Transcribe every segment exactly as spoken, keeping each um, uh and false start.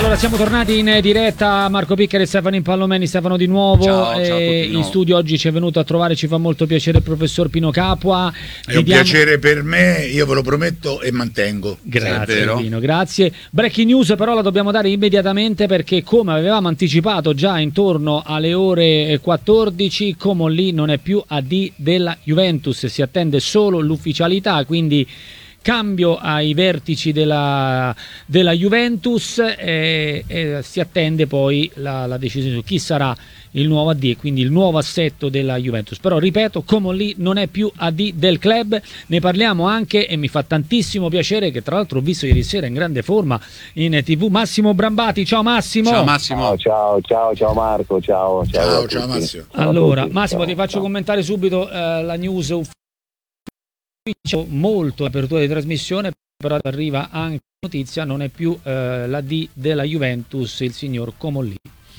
Allora siamo tornati in diretta, Marco Piccari e Stefano Impallomeni. Stefano di nuovo, ciao, ciao eh, in studio oggi ci è venuto a trovare, ci fa molto piacere il professor Pino Capua. È Vediamo... un piacere per me, io ve lo prometto e mantengo. Grazie Pino, grazie. Breaking news però la dobbiamo dare immediatamente perché, come avevamo anticipato già intorno alle ore quattordici, Comolli non è più A D della Juventus, si attende solo l'ufficialità, quindi cambio ai vertici della, della Juventus e, e si attende poi la, la decisione su chi sarà il nuovo A D e quindi il nuovo assetto della Juventus. Però ripeto, Comolli non è più A D del club, ne parliamo anche e mi fa tantissimo piacere che tra l'altro ho visto ieri sera in grande forma in tivù Massimo Brambati. Ciao Massimo. Ciao Massimo. Ciao ciao ciao, ciao Marco, ciao. Ciao, ciao, ciao Massimo. Allora tutti, Massimo ciao, ti faccio ciao. commentare subito eh, la news ufficiale. Molto apertura di trasmissione, però arriva anche notizia, non è più eh, l'A D della Juventus il signor Comolli.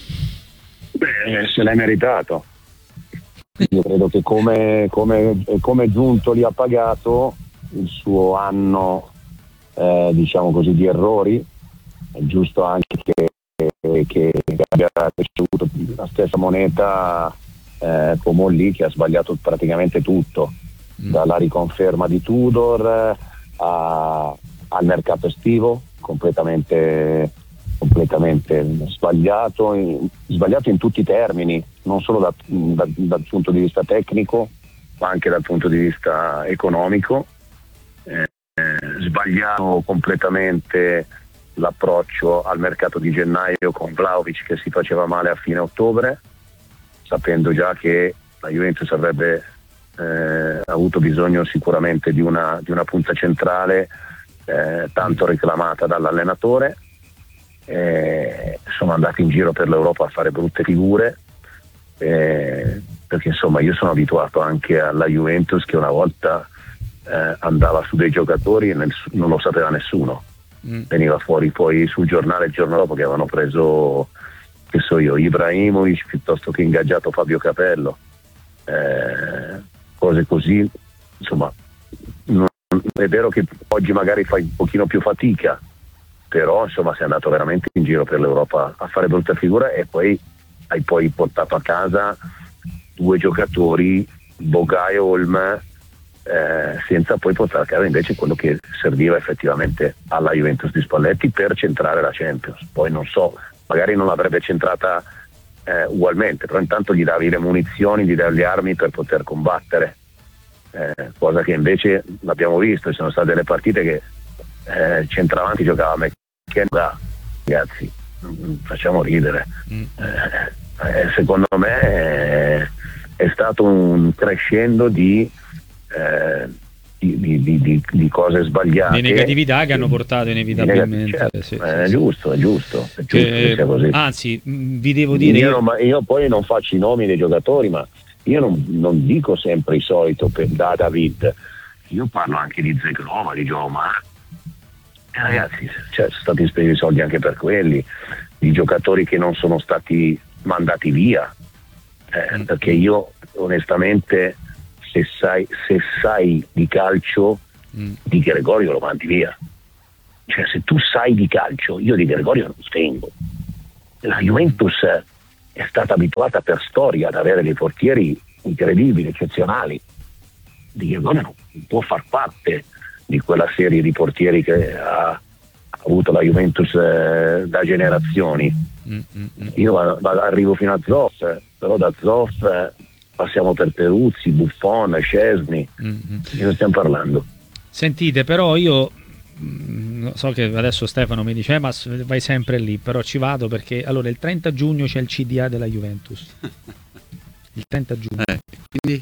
Beh, se l'hai meritato. Io credo che come, come, come giunto lì ha pagato il suo anno eh, diciamo così di errori, è giusto anche che, che abbia ricevuto la stessa moneta eh, Comolli, che ha sbagliato praticamente tutto, dalla riconferma di Tudor a, al mercato estivo completamente, completamente sbagliato, in, sbagliato in tutti i termini, non solo da, da, dal punto di vista tecnico ma anche dal punto di vista economico. Eh, sbagliato completamente l'approccio al mercato di gennaio con Vlahovic, che si faceva male a fine ottobre, sapendo già che la Juventus avrebbe Eh, ha avuto bisogno sicuramente di una, di una punta centrale eh, tanto reclamata dall'allenatore. Eh, sono andati in giro per l'Europa a fare brutte figure, eh, perché insomma io sono abituato anche alla Juventus che una volta eh, andava su dei giocatori e ness- non lo sapeva nessuno, mm. veniva fuori poi sul giornale il giorno dopo che avevano preso, che so io, Ibrahimovic piuttosto che ingaggiato Fabio Capello. Eh, cose così, insomma, non, è vero che oggi magari fai un pochino più fatica, però insomma sei andato veramente in giro per l'Europa a fare brutta figura e poi hai poi portato a casa due giocatori, Boga e Olm, eh, senza poi portare a casa invece quello che serviva effettivamente alla Juventus di Spalletti per centrare la Champions. Poi non so, magari non l'avrebbe centrata Eh, ugualmente, però intanto gli davi le munizioni, gli davi le armi per poter combattere, eh, cosa che invece l'abbiamo visto, ci sono state delle partite che eh, centravanti giocava McKenna, ragazzi, facciamo ridere. mm. eh, eh, secondo me è, è stato un crescendo di eh, Di, di, di, di cose sbagliate, di negatività che hanno portato inevitabilmente. Certo, sì, è sì, giusto, è giusto, è giusto che, che sia così. Anzi, vi devo dire, io, io... Non, io poi non faccio i nomi dei giocatori, ma io non, non dico sempre il solito per, da David, io parlo anche di Zegrova, di Giomar. Eh, ragazzi, cioè, sono stati spesi i soldi anche per quelli, di giocatori che non sono stati mandati via, eh, mm. perché io onestamente Se sai, se sai di calcio, mm. Di Gregorio lo mandi via. Cioè, se tu sai di calcio, io di Gregorio non tengo. La Juventus è stata abituata per storia ad avere dei portieri incredibili, eccezionali. Di Gregorio non può far parte di quella serie di portieri che ha, ha avuto la Juventus eh, da generazioni. Mm, mm, mm. Io va, va, arrivo fino a Zoff, però da Zoff eh, passiamo per Peruzzi, Buffon, Szczesny, mm-hmm. di cosa stiamo parlando? Sentite, però io mh, so che adesso Stefano mi dice eh, ma vai sempre lì, però ci vado perché allora il trenta giugno c'è il C D A della Juventus, il trenta giugno, eh, quindi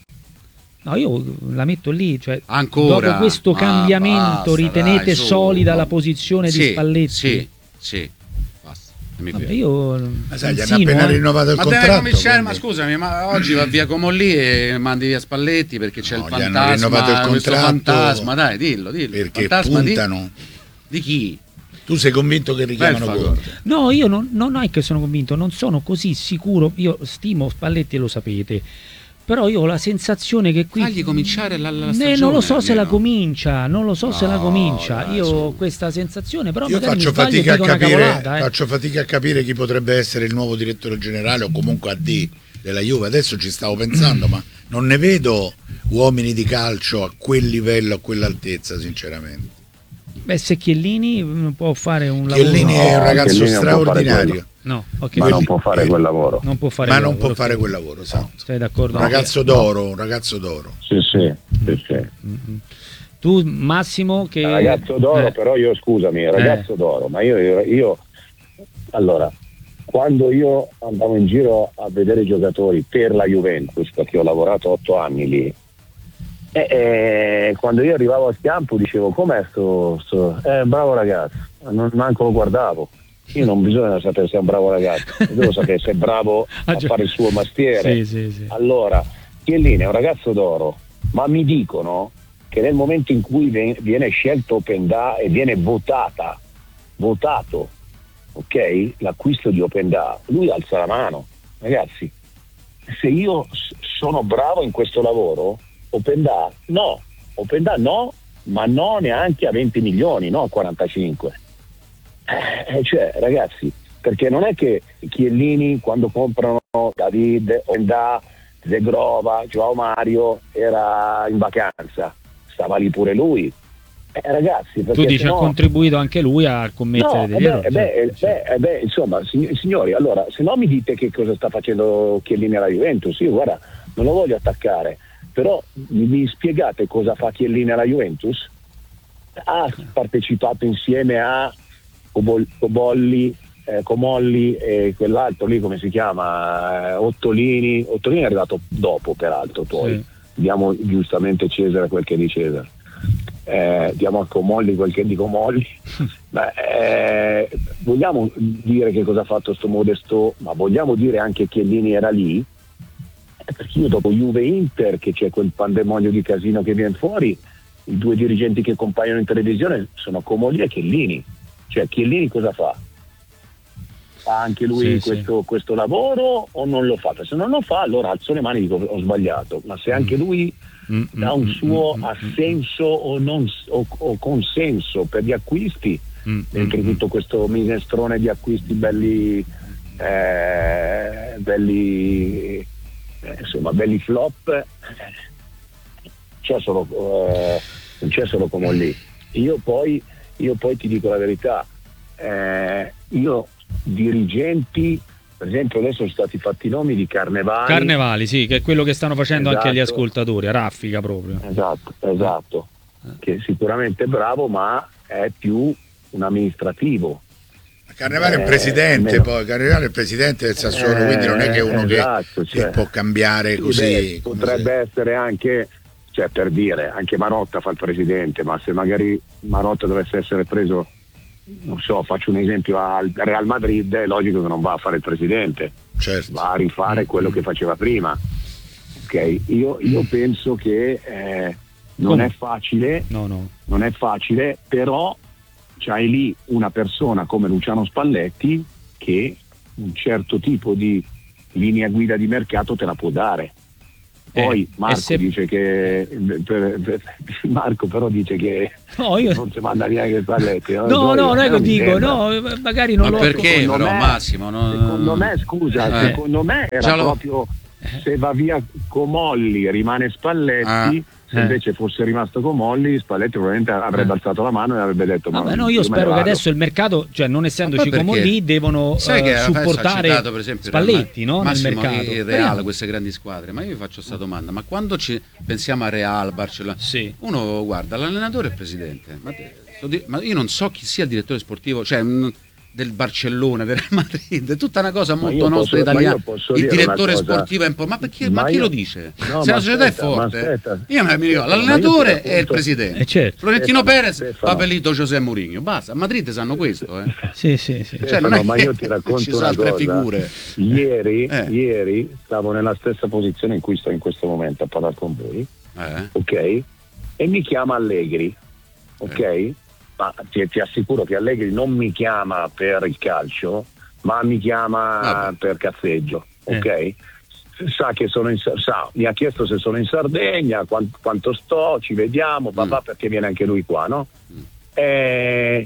no, io la metto lì, cioè ancora dopo questo cambiamento, basta, ritenete dai, su, solida no. la posizione sì, di Spalletti? Sì, sì. Vabbè, io ma sai, gli hanno appena eh. rinnovato il ma contratto, deve cominciare, quindi... ma scusami, ma oggi va via Comolli e mandi via Spalletti perché c'è no, il gli hanno fantasma, rinnovato il questo contratto fantasma, dai, dillo, dillo. Perché fantasma puntano di... di chi? Tu sei convinto che richiamano Conte? No, io non, non è che sono convinto, non sono così sicuro, io stimo Spalletti e lo sapete, però io ho la sensazione che qui fagli cominciare la, la eh, stagione, non lo so se la almeno. comincia, non lo so No, se la comincia. dai, Io su. ho questa sensazione, però Io magari faccio mi sbaglio e fatica, a dico una capire, cavolata, eh. faccio fatica a capire chi potrebbe essere il nuovo direttore generale o comunque A D della Juve. Adesso ci stavo pensando, ma non ne vedo uomini di calcio a quel livello, a quell'altezza, sinceramente. Beh, se Chiellini può fare un lavoro. Chiellini è un No, ragazzo Chiellini non può fare straordinario, No, ok. ma quelli- non può fare quel lavoro. Non può fare ma quel non può lavoro, fare ok. quel lavoro, esatto. Sei d'accordo? Un ragazzo d'oro, un ragazzo d'oro. Sì, sì, sì, sì. Mm-hmm. Tu Massimo che Ragazzo d'oro, eh, però io scusami, ragazzo d'oro, ma io, io, io allora, quando io andavo in giro a vedere i giocatori per la Juventus, perché ho lavorato otto anni lì, e, e quando io arrivavo al campo dicevo com'è sto, sto eh, bravo ragazzo, non manco lo guardavo. Io non bisogna sapere se è un bravo ragazzo, devo sapere se è bravo Ah, a già. fare il suo mestiere. Sì, sì, sì. Allora, Chiellini è un ragazzo d'oro, ma mi dicono che nel momento in cui ven- viene scelto Openda e viene votata, votato, ok, l'acquisto di Openda, lui alza la mano. Ragazzi, se io s- sono bravo in questo lavoro, Openda no, Openda no, ma no neanche a venti milioni, no a quarantacinque. Eh, cioè, ragazzi, perché non è che i Chiellini quando comprano David, Openda, Zegrova, Joao Mario era in vacanza, stava lì pure lui. Eh, ragazzi, perché tu dici sennò... ha contribuito anche lui a commettere No, degli eh errori. beh, eh Sì, beh, sì. beh, eh beh, insomma, sig- signori, allora, se no mi dite che cosa sta facendo Chiellini alla Juventus, io guarda, non lo voglio attaccare, però mi, mi spiegate cosa fa Chiellini alla Juventus? Ha partecipato insieme a Cobol- Cobolli, eh, Comolli e quell'altro lì, come si chiama? Eh, Ottolini. Ottolini è arrivato dopo, peraltro, poi. Sì. Diamo giustamente Cesare quel che è di Cesare. Eh, diamo a Comolli quel che è di Comolli. Beh, eh, vogliamo dire che cosa ha fatto sto Modesto, ma vogliamo dire anche che Chiellini era lì? Eh, perché io dopo Juve Inter, che c'è quel pandemonio di casino che viene fuori, i due dirigenti che compaiono in televisione sono Comolli e Chiellini. Cioè Chiellini cosa fa? Fa anche lui Sì, questo, sì. questo lavoro o non lo fa? Se non lo fa allora alzo le mani e dico ho sbagliato, ma se anche lui Mm, dà un mm, suo mm, mm, assenso o, non, o, o consenso per gli acquisti, mm, dentro mm, tutto questo minestrone di acquisti belli eh, belli eh, insomma belli flop, eh, c'è solo eh, non c'è solo come lì. Io poi io poi ti dico la verità, eh, io dirigenti, per esempio adesso sono stati fatti i nomi di Carnevali. Carnevali, sì, che è quello che stanno facendo Esatto. anche gli ascoltatori, a raffica proprio. Esatto, esatto, che sicuramente è bravo, ma è più un amministrativo. Carnevale è Eh, il presidente, almeno. poi Carnevale è il presidente del Sassuolo, Eh, quindi non è che è uno esatto, che, cioè, che può cambiare sì, così. beh, come potrebbe se- essere anche, cioè per dire, anche Marotta fa il presidente, ma se magari Marotta dovesse essere preso, non so, faccio un esempio al Real Madrid, è logico che non va a fare il presidente, certo. va a rifare quello che faceva prima. Ok, io, io penso che eh, non Come? è facile, No, no. non è facile, però c'hai lì una persona come Luciano Spalletti che un certo tipo di linea guida di mercato te la può dare. Poi Eh, Marco e se- dice che per- per- Marco però dice che No, io... non si manda neanche Spalletti. No, no, non è che mi dico, sembra. no, magari non Ma lo... perché secondo però me- Massimo? Non... Secondo me, scusa, Eh. secondo me era Già lo- proprio se va via Comolli rimane Spalletti, Ah. se Eh. invece fosse rimasto Comolli Spalletti probabilmente avrebbe Eh. alzato la mano e avrebbe detto Vabbè, ma no, io me ne spero che vado. adesso il mercato, cioè non essendoci Ma poi come perché? lì, devono Sai eh, che adesso ha supportare citato, per esempio, Spalletti, no? Nel Massimo, mercato. il Speriamo. Real, queste grandi squadre, ma io vi faccio questa domanda, ma quando ci pensiamo a Real, Barcellona, Sì. uno guarda l'allenatore e il presidente, ma, te- sto di- ma io non so chi sia il direttore sportivo, cioè mh, del Barcellona, del Real Madrid, è tutta una cosa Ma molto io posso- nostra ma italiana. io posso Il dire direttore una cosa. sportivo è un po', ma perché? Ma, Ma chi io- lo dice? No, Se ma la società aspetta, è ma forte, aspetta. io mi ricordo Ma io ti l'allenatore e il racconto- presidente. Eh, certo. Florentino Stefano, Perez, Stefano. Papelito José Mourinho, basta. A Madrid sanno questo, eh. Sì, sì, sì. Cioè, non Stefano, è ma che io ti racconto ci sono una altre cosa. figure. Ieri, Eh. ieri stavo nella stessa posizione in cui sto in questo momento a parlare con voi, Eh. ok? E mi chiama Allegri, ok? Eh. Ma ti, ti assicuro che Allegri non mi chiama per il calcio, ma mi chiama Vabbè. per cazzeggio, ok? sa che sono in sa, mi ha chiesto se sono in Sardegna, quanto, quanto sto, ci vediamo, papà, mm. perché viene anche lui qua, no? Mm. E,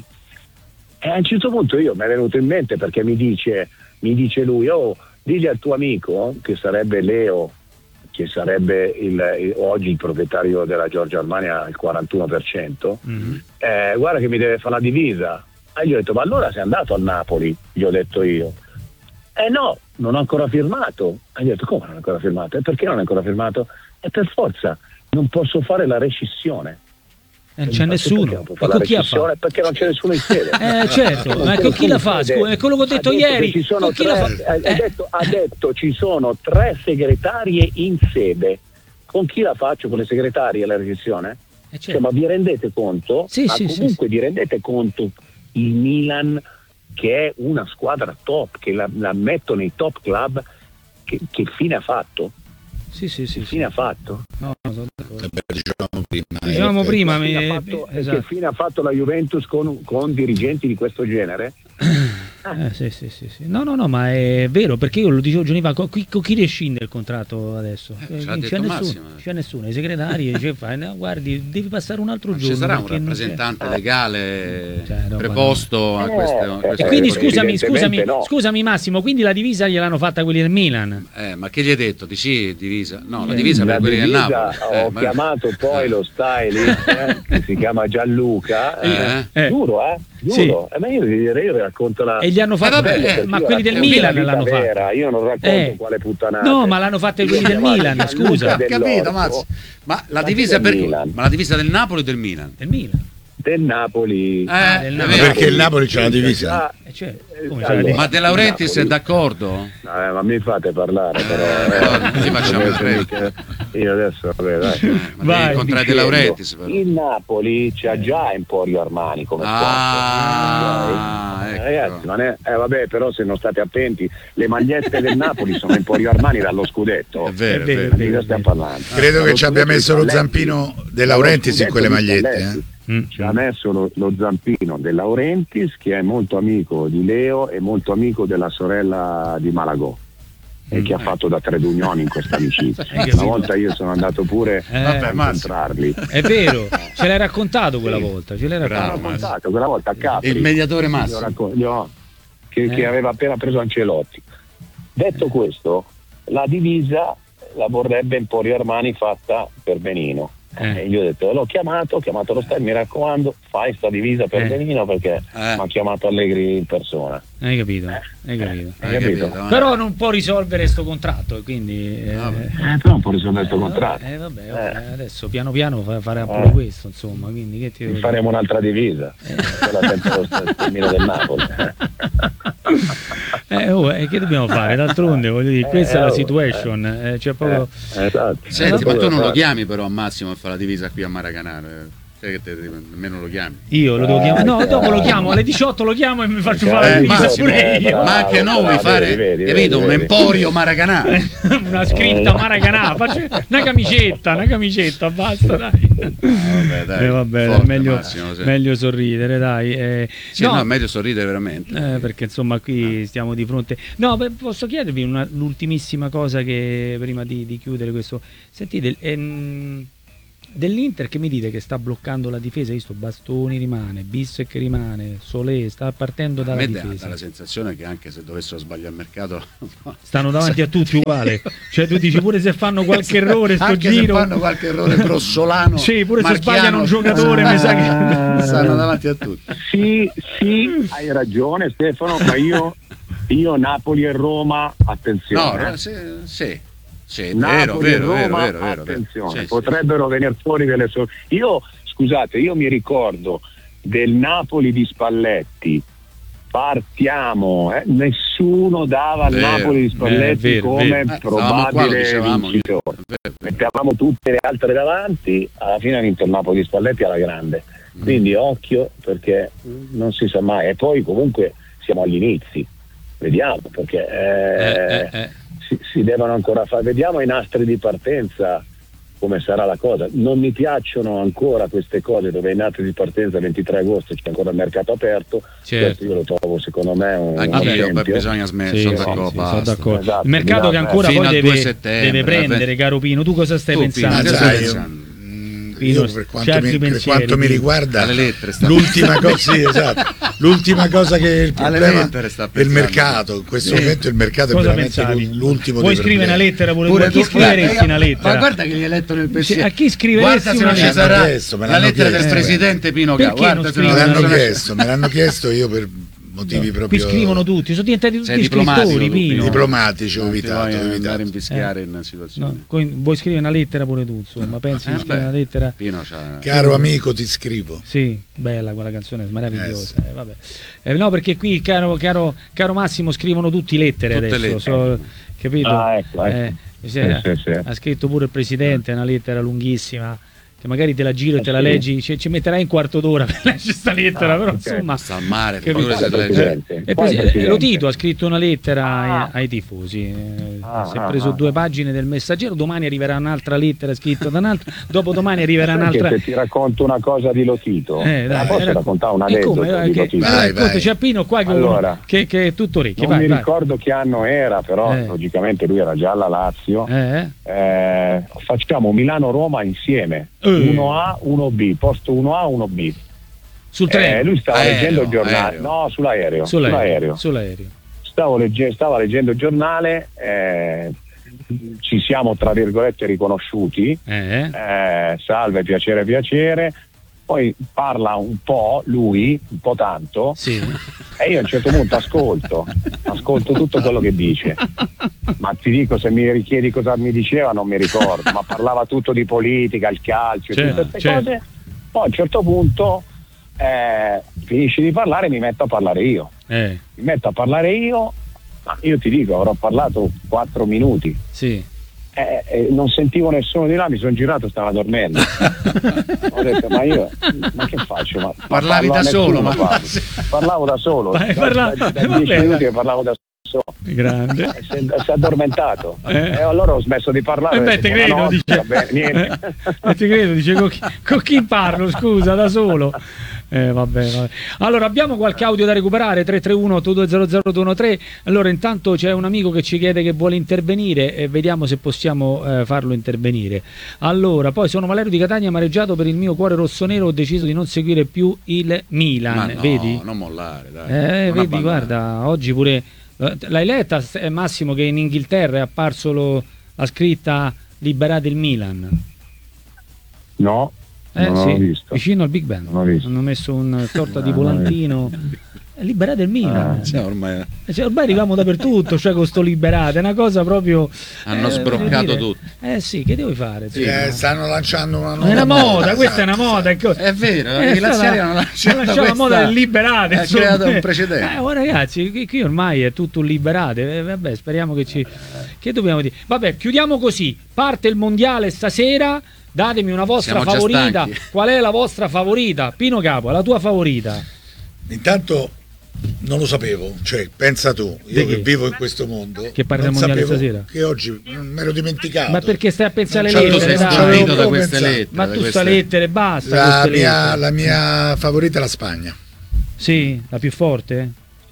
e a un certo punto io mi è venuto in mente, perché mi dice, mi dice lui, oh, digli al tuo amico, che sarebbe Leo, che sarebbe il, il, oggi il proprietario della Giorgio Armani al quarantuno per cento, mm-hmm. eh, guarda che mi deve fare la divisa. E gli ho detto, ma allora sei andato al Napoli? Gli ho detto io. Eh no, non ho ancora firmato. E gli ho detto, come non ho ancora firmato? E perché non ho ancora firmato? E per forza, non posso fare la rescissione. Eh, non c'è nessuno. E con chi ha fatto? Perché non c'è nessuno in sede. Eh certo, ma con chi la fa? È quello che ho detto, detto ieri. Ci sono tre, ha, eh. ha, detto, ha detto ci sono tre segretarie in sede. Con chi la faccio? Con le segretarie la rescissione? Eh, certo. Cioè, ma vi rendete conto? Sì, ma sì, comunque sì, vi rendete conto il Milan, che è una squadra top, che la, la metto nei top club, che, che fine ha fatto? Sì, sì, sì. Che fine sì. ha fatto? No, no, sono d'accordo. Diciamo prima, diciamo eh, prima che, mi... fine fatto, esatto. che fine ha fatto la Juventus con, con dirigenti di questo genere? Eh, sì, sì, sì, sì. No, no, no, ma è vero, perché io lo dicevo giorni fa, con chi, con chi rescinde il contratto adesso? Eh, eh, c'è nessuno, c'è nessuno, i segretari dice, fai, no, guardi, devi passare un altro ma giorno. ci sarà un perché non rappresentante c'è. legale Cioè, no, preposto a eh, queste, eh, a queste E quindi Eh, scusami, scusami, evidentemente no. scusami Massimo, quindi la divisa gliel'hanno fatta quelli del Milan? Eh, ma che gli hai detto? Di sì, divisa? No, la Eh, divisa per La quelli del divisa, Napoli. ho Eh, ma- chiamato poi eh. lo stylist eh, che si chiama Gianluca, eh, Eh. giuro, eh, giuro. Eh, ma io vi direi, io vi racconto la... E gli hanno fatto, Eh, vabbè, eh, eh, ma io quelli del racconto Milan la vita l'hanno vera, fatta. io non racconto Eh. quale puttanata. No, ma l'hanno fatta Io quelli del chiamato Milan, Gianluca scusa. Ho capito, dell'Orto, Mazzi. Ma la ma divisa del per Milan. ma la divisa del Napoli o del Milan? Del Milan. del Napoli. Eh, Ah, del è Napoli. vero. Perché il Napoli c'ha la divisa? Ah, Eh, cioè, eh, come allora, c'è la Ma De Laurentiis è Napoli. d'accordo? Eh, ma mi fate parlare però. Eh, però non ci facciamo mica- Io adesso vabbè, dai. Eh, ma Vai. devi incontrare De Dicendo, Laurentiis però. il Napoli c'ha già Emporio Armani come Ah, sponsor. ecco. Eh, ragazzi, non è, eh, vabbè, però se non state attenti, le magliette del Napoli sono Emporio Armani dallo scudetto. È vero, È vero, è è vero. Di cosa stiamo parlando? Credo Dallo che ci abbia scudetto messo di lo Spalletti. zampino De Dallo Laurentiis in scudetto quelle di magliette. Spalletti. Eh? Mm. Ci ha messo lo, lo zampino De Laurentiis, che è molto amico di Leo e molto amico della sorella di Malagò, e che ha fatto da Tredunioni in questa amicizia. Hai Una capito? volta io sono andato pure Eh, a incontrarli. È vero, ce l'hai raccontato quella volta, ce l'hai L'ho raccontato. Bravo. raccontato quella volta a Capri. Il mediatore Gli ho Massimo. racco- gli ho- che, che Eh. aveva appena preso Ancelotti. Detto questo, la divisa la vorrebbe Emporio Armani fatta per Benino. Eh. E io ho detto, l'ho chiamato, ho chiamato lo stadio, mi raccomando, fai sta divisa per Eh. Benino, perché Eh. mi ha chiamato Allegri in persona. Hai capito? Hai capito. Hai Hai capito? capito? Però non può risolvere sto contratto, quindi eh, Vabbè. Eh, però un po' risolvere questo eh, contratto. eh, vabbè, vabbè, Eh. adesso piano piano fa- farà pure Eh. questo, insomma, quindi che ti devo dire? Faremo un'altra divisa, quella senza lo stermino del Napoli. Eh, oh, eh, che dobbiamo fare? D'altronde, voglio dire, Eh, questa è la oh, situation, eh, cioè proprio... Eh, esatto. Senti, Eh, ma tu non lo Guarda. chiami però a Massimo a fare la divisa qui a Maracanã? eh? Sai che te, nemmeno lo chiami. Io lo devo Eh, chiamare, no, chiaro. dopo lo chiamo, alle diciotto lo chiamo e mi faccio Eh, fare la divisa Massimo, pure eh, io. bravo. Ma anche noi bravo, fare, vedi, vedi, capito? vedi, Un vedi. emporio Maracanã. Una scritta Maracanã, faccio una camicetta, una camicetta, basta, dai. vabbè, dai, Eh, vabbè, forte, meglio, Massimo, sì. meglio sorridere, dai. eh. Sì, No, no, è meglio sorridere veramente. eh, perché insomma qui stiamo di fronte. No, beh, posso chiedervi una- l'ultimissima cosa che prima di, di chiudere questo. Sentite, ehm, dell'Inter che mi dite che sta bloccando la difesa? Io sto Bastoni rimane, Bissek che rimane, Solé sta partendo A dalla me dà difesa. dà la sensazione che anche se dovessero sbagliare il mercato Stanno davanti a tutti uguale. Cioè tu dici pure se fanno qualche errore sto anche giro. se fanno qualche errore grossolano, Sì, pure se marchiano, sbagliano un giocatore, mi sa che stanno davanti a tutti. Sì, sì, hai ragione Stefano, ma io, io Napoli e Roma, No, attenzione. no, sì, sì, sì, vero, Napoli vero, e vero, Roma, vero, vero, attenzione, vero. Sì, sì. potrebbero venire fuori delle sor- Io, scusate, io mi ricordo del Napoli di Spalletti. Partiamo, eh? Nessuno dava al Vero. Napoli di Spalletti Eh, vero, come vero. Eh, stavamo qua, lo probabile dicevamo, vincitore. Vero, vero. Mettevamo tutte le altre davanti, alla fine ha vinto il Napoli di Spalletti alla grande. Quindi occhio, perché non si sa mai. E poi comunque siamo agli inizi, vediamo, perché eh, Eh, eh, eh. Si, si devono ancora fare. Vediamo i nastri di partenza come sarà la cosa. Non mi piacciono ancora queste cose dove in data di partenza ventitré agosto c'è ancora il mercato aperto, certo. questo io lo trovo secondo me un anch'io, beh, bisogna smettere, sì, sono sì, d'accordo, sì, basta. sono d'accordo. Esatto, Il mercato che ancora fino poi al due deve, settembre, deve prendere, caro Pino, tu cosa stai Tu, pensando? Pino, Ma Adesso sai, pensando. io, mh, Pino, io per quanto, certi mi, per pensieri, quanto mi Pino. riguarda, Alle lettere sta l'ultima cosa, sì, esatto. L'ultima cosa che il Alle problema lettere sta è il pensando. mercato. In questo Sì. momento il mercato è Cosa veramente pensavi? l'u- l'ultimo Vuoi dei scrivere una problemi. lettera pure, Pure tu? A chi tu, scriveresti guarda, una lettera? Ma guarda che gli hai letto nel pensiero. A chi scriveresti Guarda se una non ci lettera? sarà Chiesto, me la l'hanno lettera del chiesto. presidente Pino Perché Gau. non Guarda se scrivi? Me non l'hanno non- chiesto, me l'hanno chiesto io per motivi Qui proprio scrivono tutti, sono diventati tutti Sei diplomatico, scrittori, tu, Pino. Pino. diplomatici, ho Non ti evitato, vuoi ho andare evitato. a invischiare Eh. in situazioni. No, coi- vuoi scrivere una lettera pure tu, insomma, pensi di Eh, scrivere beh. una lettera? Pino c'ha... Caro amico, ti scrivo. Sì, bella quella canzone, meravigliosa. Eh, sì. eh, vabbè. Eh, no, perché qui, caro, caro, caro Massimo, scrivono tutti lettere Tutte adesso, lettere. so- capito? Ah, ecco, ecco. Eh, sì, Sì, sì, sì. Ha scritto pure il presidente una lettera lunghissima, che magari te la giro e te la sì. leggi, ci, ci metterai un quarto d'ora per leggere questa lettera, Ah, però ok. insomma... sta al mare, Capito? figurati se Quale legge. presidente? E Quale poi, eh, presidente? lo Tito ha scritto una lettera Ah. ai, ai tifosi, eh, Ah, si è ah, preso ah. due pagine del Messaggero, domani arriverà un'altra lettera scritta da un altro, dopodomani arriverà Perché un'altra... se ti racconto una cosa di Lotito, Eh, dai, la posso eh, racc- raccontare un e aneddoto come? Eh, di che- Lotito? Vai, racconta, vai. c'è Pino qua che, Allora, che, che è tutto orecchie, non vai, mi vai. ricordo che anno era, però Eh. logicamente lui era già alla Lazio. Eh? Eh, facciamo Milano-Roma insieme, Eh. uno A, uno B, posto uno A, uno B. Sul Eh, treno, lui stava Aereo, leggendo il giornale, aereo. no, sull'aereo. sull'aereo, sull'aereo. sull'aereo. Stavo legge- stava leggendo il giornale, eh, ci siamo tra virgolette riconosciuti. Eh? Eh, salve, piacere, piacere. Poi parla un po' lui, un po' tanto, Sì. e io a un certo punto ascolto, ascolto tutto quello che dice. Ma ti dico, se mi richiedi cosa mi diceva non mi ricordo, ma parlava tutto di politica, il calcio, Certo, tutte queste certo. cose. Poi a un certo punto eh, finisci di parlare e mi metto a parlare io. Eh, Mi metto a parlare io, ma io ti dico, avrò parlato quattro minuti. sì. Eh, eh, non sentivo nessuno di là, mi sono girato, stava dormendo. Ho detto, ma io, ma che faccio? Ma, ma Parlavi parlo a da solo, nessuno, ma- parlo. Parlavo da solo, Vai, da, parla- da, da vabbè, dieci minuti dai. che parlavo da solo. Grande. E Si è, si è addormentato. Eh. E allora ho smesso di parlare. Eh ho beh, detto, te credo, buonanotte, dice. va bene, niente. Eh, eh, te credo, dice con chi, con chi parlo, scusa, da solo. Eh, vabbè, vabbè. Allora, abbiamo qualche audio da recuperare? tre tre uno otto due zero zero due uno tre. Allora, intanto c'è un amico che ci chiede che vuole intervenire e vediamo se possiamo eh, farlo intervenire. Allora, poi sono Valerio di Catania, amareggiato per il mio cuore rossonero, ho deciso di non seguire più il Milan. Ma no, Vedi? non mollare, dai. Eh, Non vedi, abbandonare. guarda, oggi pure eh, l'hai letta, eh, Massimo, che in Inghilterra è apparso lo- la scritta liberate il Milan. No, Eh non sì, l'ho visto. vicino al Big Ben. Non l'ho visto. Hanno messo una sorta di No, non l'ho volantino. Eh, Liberate il Milan. Ah, Cioè, ormai Cioè, ormai arriviamo dappertutto, cioè con sto liberate, è una cosa proprio. hanno eh, sbroccato voglio dire, tutto. Eh sì, che devi fare? Sì, insomma? eh, stanno lanciando una È nuova una moda, questa è esatto, una moda. ecco. È vero, Eh, i laziali stata- hanno hanno lanciato lasciato la questa- moda del liberate. ha insomma. creato un precedente. Eh, oh, ragazzi, qui, qui ormai è tutto un liberate. eh, vabbè, speriamo che ci. Che dobbiamo dire? Vabbè, chiudiamo così. Parte il mondiale stasera. Datemi una vostra Siamo già favorita. stanchi. Qual è la vostra favorita? Pino Capo, la tua favorita? Intanto non lo sapevo, cioè pensa tu, Di io che? che vivo in questo mondo, Che parte non del mondiale sapevo stasera? che oggi mi ero dimenticato. Ma perché stai a pensare Non alle c'avevo- Tu sei lettere? non dai? c'avevo stupito da proprio queste pensato. lettere. Ma da tu queste- sta lettere, basta. La queste mia, lettere. la mia favorita è la Spagna. Sì, la più forte?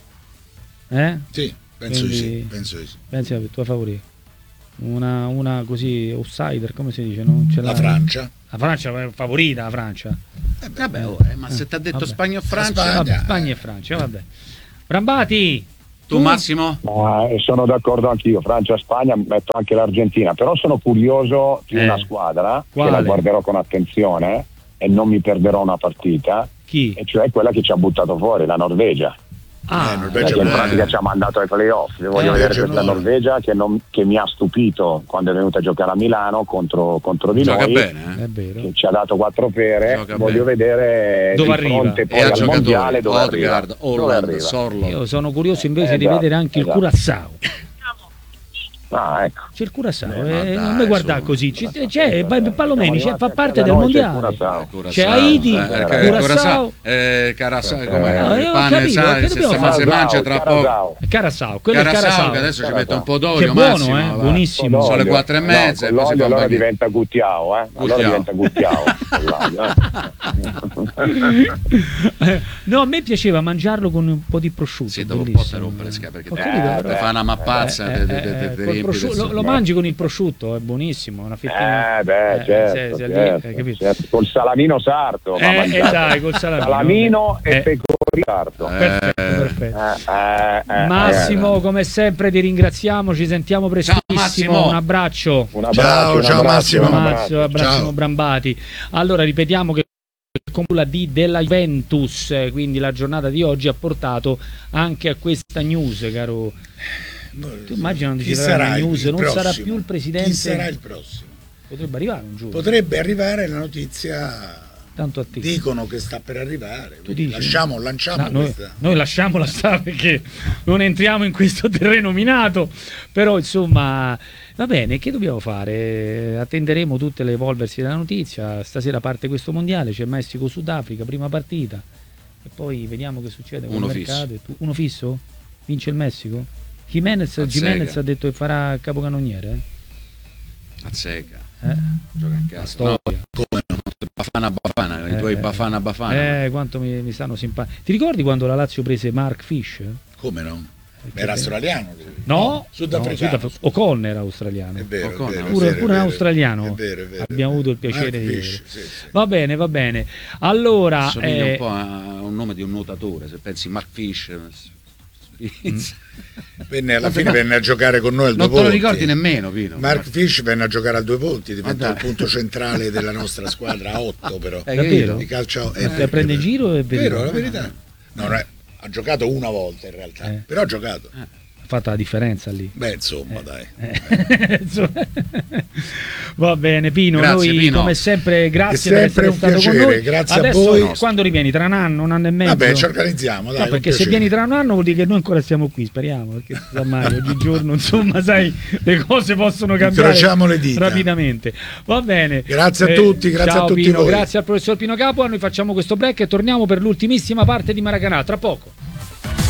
Eh? Sì, penso Quindi- di sì, penso di sì. Pensi alla tua favorita? Una, una così outsider, come si dice? No? Ce La l'ha- Francia. La Francia è favorita, la Francia. Vabbè, oh, eh, ma se ti ha detto Vabbè. Spagna o Francia, Spagna. Vabbè, Spagna e Francia, vabbè. Brambati! tu Massimo? Ma, eh, sono d'accordo anch'io, Francia, Spagna, metto anche l'Argentina, però sono curioso di Eh. una squadra Quale? che la guarderò con attenzione e non mi perderò una partita, Chi? e cioè quella che ci ha buttato fuori, la Norvegia. Ah, Eh, Quella Norvegia che in beh. pratica ci ha mandato ai playoff. Io voglio Eh, vedere Norvegia questa no. Norvegia che, non- che mi ha stupito quando è venuta a giocare a Milano contro, contro di Gioca noi, bene, eh? è vero. che ci ha dato quattro pere. Gioca Voglio bene. vedere Dove di arriva? fronte poi E ha al mondiale giocatori, dove arriva. Odegaard, Dove Holland, arriva. Sorlo. Io sono curioso invece di Esatto, vedere anche il esatto. Curaçao. Ah, ecco. C'è il Curaçao, Eh, eh, ma non dai, mi guardare su. così, c'è, c'è Palomeni, c'è, fa parte Da del noi c'è il mondiale. Curaçao. C'è Haiti, eh, Curaçao. eh, Curaçao, Eh, come no, il io ho pane capito, sa- che se dobbiamo si fare? mangia tra poco. Carasau. Curaçao, quello è Curaçao, Curaçao. che adesso ci Carasau. mette un po' d'olio Che buono, massimo, eh, va. buonissimo. Sono le quattro e mezza, No, e poi si l'olio fa allora bagni- diventa guttiao, eh? Allora Guttiao. diventa guttiao. Eh, no, a me piaceva mangiarlo con un po' di prosciutto. Sì, dopo un po' te bellissimo. rompe le scatole, perché Ho te- capito, eh, però- te fa una mappazza, Eh, te- te- eh, te- te- eh, te col riempi prosciutto- del- lo, lo mangi con il prosciutto, è buonissimo, una fettina. Eh beh, Eh, certo, se- se lì, certo, hai capito? certo. Col salamino sarto. va Eh, eh, mangiato. dai, col salamino. Salamino vabbè. e Eh, pecorino sarto. Eh, Perfetto, perfetto. Eh, eh, eh, Massimo, eh. come sempre ti ringraziamo, ci sentiamo prestissimo. Massimo. Un abbraccio. Un abbraccio, Ciao, un ciao, abbraccio, Massimo. un abbraccio. Massimo, abbraccio Ciao. Brambati. Allora ripetiamo che con la D della Juventus, eh, quindi la giornata di oggi ha portato anche a questa news, caro. Tu immagina quando Chi ci sarà sarà una il- news, il non sarà prossimo? più il presidente. Chi sarà il prossimo? Potrebbe arrivare un giorno. Potrebbe arrivare la notizia, Tanto a te. dicono che sta per arrivare. Tu dici? Lasciamo, lanciamo No, noi, questa. noi lasciamola stare perché non entriamo in questo terreno minato, però insomma va bene, che dobbiamo fare? Attenderemo tutte le evolversi della notizia. Stasera parte questo mondiale, c'è Messico-Sudafrica, prima partita, e poi vediamo che succede con Uno il fisso. mercato. E tu- uno fisso? Vince il Messico? Jimenez, A Jimenez sega. ha detto che farà capocannoniere, eh? A secca, Eh? gioca in La casa. storia. No, Bafana Bafana, i tuoi Eh, Bafana Bafana. Eh, quanto mi, mi stanno simpatici. Ti ricordi quando la Lazio prese Mark Fish? Come no? Era australiano lui. No, Sudafricano. no, Sudaf- O'Connor era australiano. È vero, è O'Connor. vero, è Pure, vero, pure è un vero. australiano. È vero, è vero. Abbiamo avuto il piacere Mark di Fish, vedere. sì, sì. Va bene, va bene. Allora, Somiglia eh, un po' a un nome di un nuotatore, se pensi Mark Fish. Spinz. Venne, alla fine venne a giocare con noi al Due Non te lo Ponti. ricordi nemmeno, Pino. Mark Fish venne a giocare al Due Ponti, diventò Ma il dai. punto centrale della nostra squadra a otto però. Eh, davvero? Di calcio Eh, la prende in giro è vero. vero, la verità. No, no, ha giocato una volta in realtà, Eh. però ha giocato. Ha fatto la differenza lì. Beh, insomma, dai. Eh, insomma. Va bene, Pino, Grazie, noi Pino. come sempre grazie È per sempre essere un stato piacere, con noi. grazie a Adesso voi. quando rivieni? Tra un anno, un anno e mezzo? Vabbè, ci organizziamo, dai. No, un perché se piacere. vieni tra un anno vuol dire che noi ancora siamo qui, speriamo, perché si sa mai, oggigiorno insomma sai, le cose possono cambiare Incrociamo le dita. rapidamente. Va bene. Grazie a tutti, grazie ciao a tutti Pino, voi. grazie al professor Pino Capua, noi facciamo questo break e torniamo per l'ultimissima parte di Maracanà, tra poco.